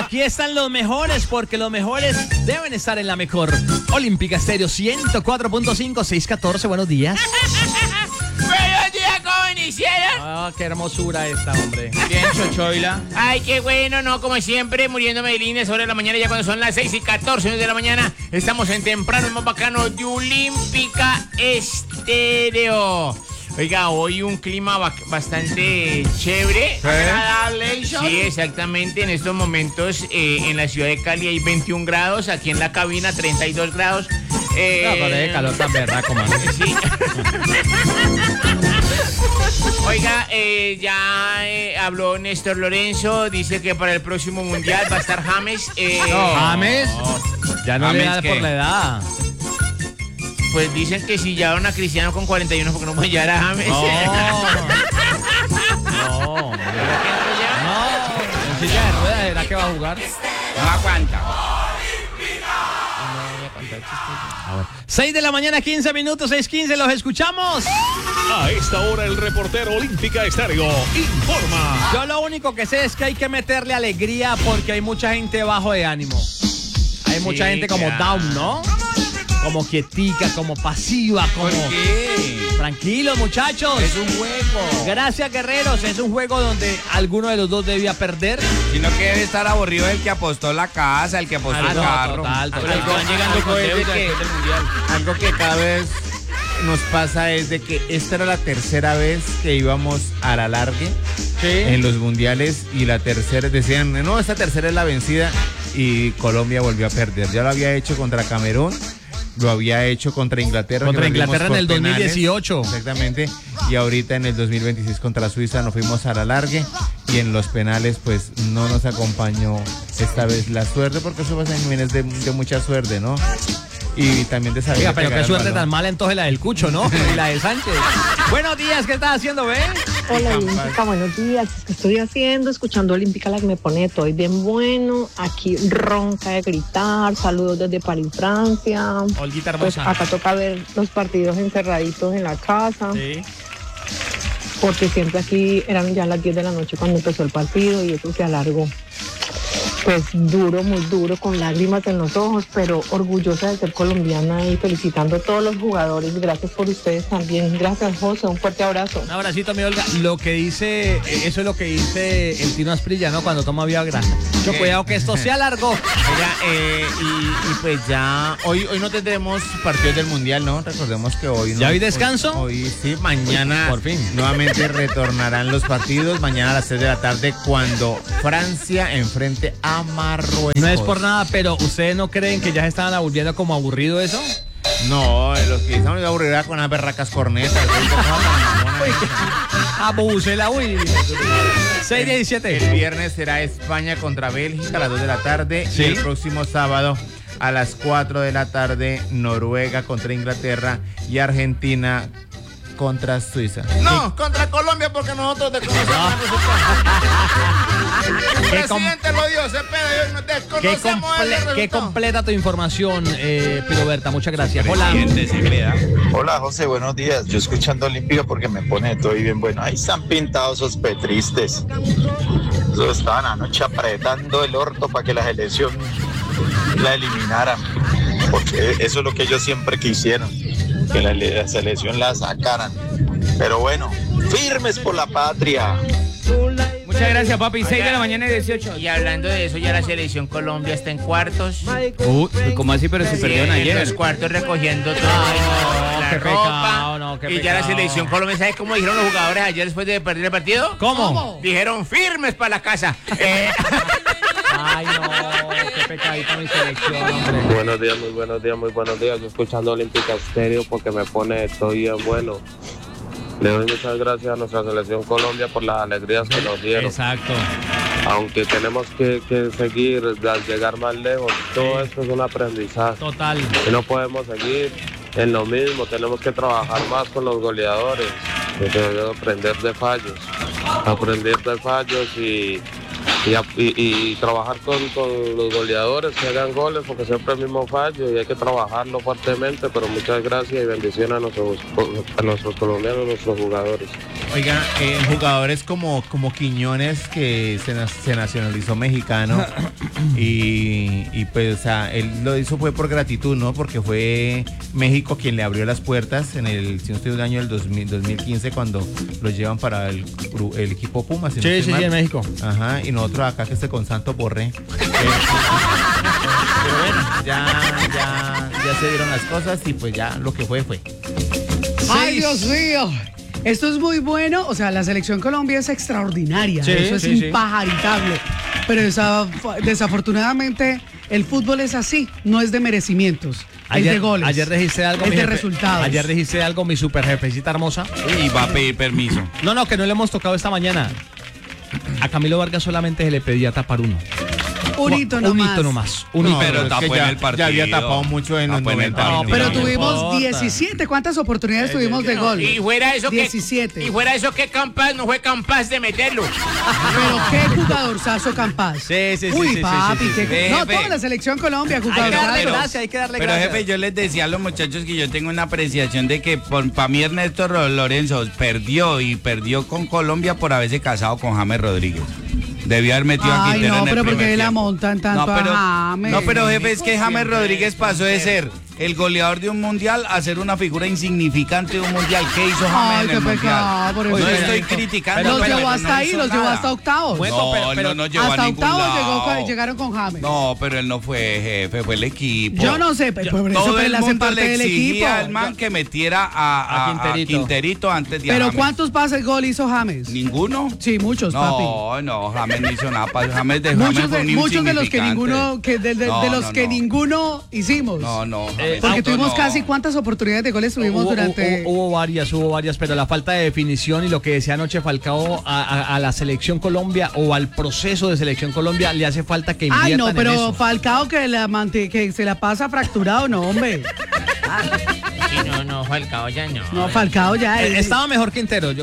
Aquí están los mejores, porque los mejores deben estar en la mejor. Olímpica Estéreo 104.5, 614, buenos días. Buenos días, ¿cómo iniciaron? Ah, qué hermosura esta, hombre. Bien, Chochoila. Ay, qué bueno, ¿no? Como siempre, muriéndome de líneas sobre la mañana, ya cuando son las 6:14 de la mañana. Estamos en temprano, el más bacano de Olímpica Estéreo. Oiga, hoy un clima bastante chévere, agradable. Sí, exactamente. En estos momentos en la ciudad de Cali hay 21 grados, aquí en la cabina 32 grados. No, pero de calor tan berraco, man. Sí. Oiga, ya habló Néstor Lorenzo, dice que para el próximo mundial va a estar James. ¿James? Ya no le ¿James da qué? por la edad. Pues dicen que si llevaron a Cristiano con 41, porque no puede llevar a James. No, en silla de ruedas, ¿será que va a jugar? No aguanta. 6 de la mañana, 15 minutos, 6:15, los escuchamos. A esta hora el reportero Olímpica Estéreo informa. Yo lo único que sé es que hay que meterle alegría porque hay mucha gente bajo de ánimo. Hay mucha gente como down, ¿no? Como quietica, como pasiva, como... ¿Por qué? Tranquilos, muchachos. Es un juego. Gracias, guerreros. Es un juego donde alguno de los dos debía perder. Sino que debe estar aburrido el que apostó la casa, el que apostó el carro. Total. Pero están llegando con deuda después del mundial. Algo que cada vez nos pasa es de que esta era la tercera vez que íbamos a la largue en los mundiales y la tercera, decían, no, esta tercera es la vencida y Colombia volvió a perder. Ya lo había hecho contra Camerún, lo había hecho contra Inglaterra. Contra Inglaterra en el 2018. Exactamente. Y ahorita en el 2026 contra Suiza nos fuimos a la largue y en los penales pues no nos acompañó esta vez la suerte, porque eso también es de mucha suerte, ¿no? Y también de saber. Oiga, pero qué pegar suerte el tan balón. mala entonces la del Cucho, ¿no? Y la de Sánchez. Buenos días, ¿qué estás haciendo, Ben? Hola Olímpica, buenos días. ¿Qué estoy haciendo? Escuchando Olímpica, la que me pone todo bien bueno. Aquí ronca de gritar. Saludos desde París, Francia. Olguita Pues hermosa. acá toca ver los partidos encerraditos en la casa. Sí. Porque siempre aquí eran ya las 10 de la noche cuando empezó el partido y eso se alargó. Pues duro, muy duro, con lágrimas en los ojos, pero orgullosa de ser colombiana y felicitando a todos los jugadores. Gracias por ustedes también. Gracias, José. Un fuerte abrazo. Un abracito, mi Olga. Lo que dice, eso es lo que dice el Tino Asprilla, ¿no? Cuando toma Viagra. Mucho cuidado que esto se alargó. Oiga, y pues ya, hoy no tendremos partidos del mundial, ¿no? Recordemos que hoy, ¿no? ¿Ya hay descanso? Hoy sí, mañana Por fin. nuevamente retornarán los partidos. Mañana a las 6 de la tarde cuando Francia enfrente a Marruecos. No es por nada, pero ¿ustedes no creen que ya se estaban volviendo como aburrido eso? No, los que estamos aburridos con las berracas cornetas. Abúsela, uy. 6:17. El viernes será España contra Bélgica a las 2 de la tarde. Sí. Y el próximo sábado a las 4 de la tarde Noruega contra Inglaterra y Argentina contra Suiza. No, contra Colombia porque nosotros desconocemos el resultado. El presidente lo dio, Cepeda, y desconocemos el resultado. Qué completa tu información, Piroberta. Muchas gracias. Hola. Hola José, buenos días. Yo escuchando Olímpica porque me pone todo bien bueno. Ahí están pintados esos petristes. Esos estaban anoche apretando el orto para que la selección la eliminaran. Porque eso es lo que ellos siempre quisieron, que la selección la sacaran. Pero bueno, firmes por la patria. Muchas gracias, papi. 6 de la mañana y 18. Y hablando de eso, ya la selección Colombia está en cuartos. ¿Cómo así? Pero si Sí, perdieron en ayer. los cuartos recogiendo todo. la qué ropa. pecado, no, qué y ya la pecado. selección Colombia, ¿sabes cómo dijeron los jugadores ayer después de perder el partido? ¿Cómo? Dijeron firmes para la casa. Ay, no, qué pecadito mi selección, hombre. Buenos días, muy buenos días, muy buenos días. Yo escuchando Olímpica Estéreo porque me pone todo bien bueno. Le doy muchas gracias a nuestra selección Colombia por las alegrías que nos dieron. Exacto. Aunque tenemos que seguir, llegar más lejos, todo esto es un aprendizaje. Total. Y no podemos seguir en lo mismo, tenemos que trabajar más con los goleadores, aprender de fallos y y trabajar con los goleadores que hagan goles, porque siempre el mismo fallo y hay que trabajarlo fuertemente, pero muchas gracias y bendiciones a nuestros colombianos, a nuestros jugadores. Oiga, jugadores como Quiñones, que se nacionalizó mexicano y pues, o sea, él lo hizo fue por gratitud, ¿no? Porque fue México quien le abrió las puertas en el, si no estoy año del 2015, cuando lo llevan para el equipo Pumas. Sí, en México. Ajá, y nosotros acá que con Santos Borré. Pero bueno, ya se dieron las cosas y pues ya lo que fue. ¡Ay, Dios mío! Esto es muy bueno, o sea, la selección Colombia es extraordinaria, eso es impajaritable, pero desafortunadamente el fútbol es así, no es de merecimientos, es de goles. Ayer registré algo, es de resultados. Ayer registré algo, mi super jefecita hermosa. Y va a pedir permiso. No, que no le hemos tocado esta mañana. A Camilo Vargas solamente se le pedía tapar uno. Un hito nomás. Pero tapó en el partido. Ya había tapado mucho en los 90. Pero tuvimos 17. ¿Cuántas oportunidades tuvimos de gol? Y fuera eso 17. Y fuera eso que Campas no fue capaz de meterlo. Pero qué jugadorzazo Campas. Sí. Uy, papi. No, toda la selección Colombia, jugadorzazo. Hay que darle Pero gracias. jefe, yo les decía a los muchachos que yo tengo una apreciación de que para mí Ernesto Lorenzo perdió con Colombia por haberse casado con James Rodríguez. Debió haber metido a Quintero en el pero primer porque la tiempo. montan tanto a James. No, pero jefe, es que James Rodríguez pasó de ser el goleador de un mundial a ser una figura insignificante de un mundial. ¿Qué hizo James en el mundial? Por No eso estoy criticando. los llevó hasta ahí, los llevó hasta octavos. No llegó hasta a ningún octavos lado. llegaron con James. No, pero él no fue jefe, fue el equipo. Yo no sé, pero Todo él el hace mundo parte le del equipo. exigía al man que metiera a Quinterito antes de Pero James. ¿cuántos pases gol hizo James? ¿Ninguno? Sí, muchos, papi. No, James no hizo nada. James Muchos de los que ninguno ninguno hicimos. No. Porque tuvimos casi ¿cuántas oportunidades de goles tuvimos durante? Hubo varias, pero la falta de definición y lo que decía anoche Falcao a la selección Colombia o al proceso de selección Colombia le hace falta que inviertan. Ay, no, pero en eso. Falcao que se la pasa fracturado, no, hombre. No, Falcao ya no. No, Falcao ya estaba mejor Quintero.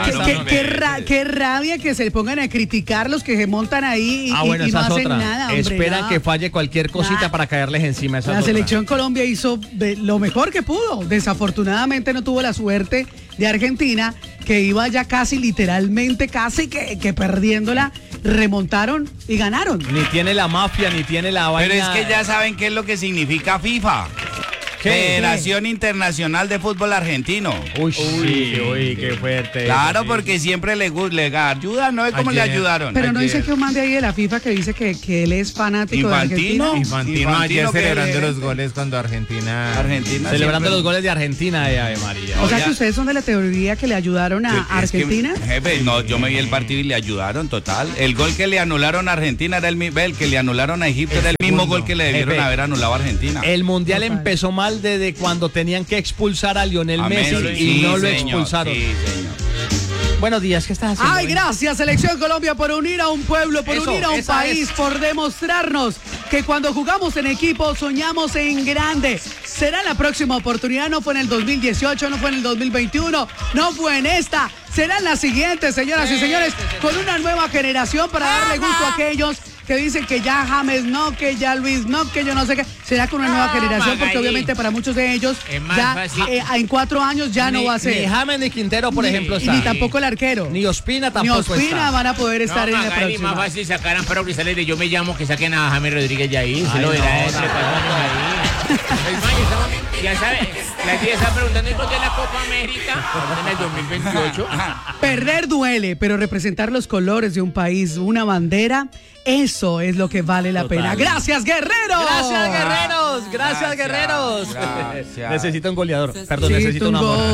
Qué rabia que se pongan a criticar los que se montan ahí y no hacen nada, hombre. Esperan que falle cualquier cosita para caerles encima. La selección Colombia hizo lo mejor que pudo. Desafortunadamente no tuvo la suerte de Argentina, que iba ya casi literalmente, que perdiéndola, remontaron y ganaron. Ni tiene la mafia, ni tiene la vaina. Pero es que ya saben qué es lo que significa FIFA. Federación Internacional de Fútbol Argentino. Uy, qué fuerte. Claro, porque siempre le ayudan, ¿no? ¿Cómo le ayudaron? Pero no dice que un man de ahí de la FIFA que dice que él es fanático de Argentina. Infantino ayer celebrando los goles cuando Argentina celebrando los goles de Argentina de Ave María. O sea que ustedes son de la teoría que le ayudaron a Argentina. Jefe, no, yo me vi el partido y le ayudaron, total. El gol que le anularon a Argentina era el que le anularon a Egipto, era el mismo gol que le debieron haber anulado a Argentina. El mundial empezó mal desde cuando tenían que expulsar a Lionel Messi y no lo expulsaron. Sí, señor. Buenos días, ¿qué estás haciendo? Ay, gracias, Selección Colombia, por unir a un pueblo, por unir a un país, por demostrarnos que cuando jugamos en equipo soñamos en grande. Será la próxima oportunidad, no fue en el 2018, no fue en el 2021, no fue en esta. Será en la siguiente, señoras y señores, con una nueva generación para darle gusto a aquellos que dicen que ya James no, que ya Luis no, que yo no sé qué. Será con una nueva generación, porque obviamente para muchos de ellos ya en 4 años ya no va a ser. Ni James ni Quintero, por ejemplo, está. Ni tampoco el arquero. Ni Ospina tampoco está. Ni Ospina van a poder estar en la próxima. Más fácil sacaran para Grisales de Yo Me Llamo que saquen a James Rodríguez de ahí. Se lo verá entre 4 años ahí. Ya sabes, la tía está preguntando ¿y cuándo es la Copa América? En el 2028. Perder duele, pero representar los colores de un país, una bandera, eso es lo que vale la pena. ¡Gracias, guerreros! ¡Gracias, guerreros! ¡Gracias, guerreros! Gracias. Necesito un goleador. Perdón, Sí, necesito un amor.